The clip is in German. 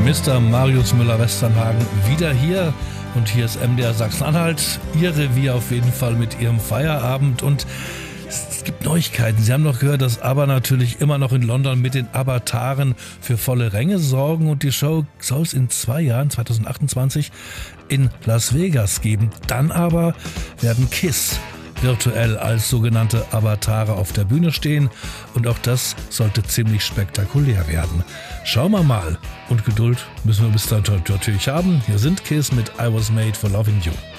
Mr. Marius Müller-Westernhagen wieder hier. Und hier ist MDR Sachsen-Anhalt, Ihr Revier auf jeden Fall mit Ihrem Feierabend. Und es gibt Neuigkeiten. Sie haben noch gehört, dass ABBA natürlich immer noch in London mit den Avataren für volle Ränge sorgen. Und die Show soll es in 2 Jahren, 2028, in Las Vegas geben. Dann aber werden KISS virtuell als sogenannte Avatare auf der Bühne stehen. Und auch das sollte ziemlich spektakulär werden. Schauen wir mal. Und Geduld müssen wir bis dahin natürlich haben. Hier sind KISS mit I Was Made for Loving You.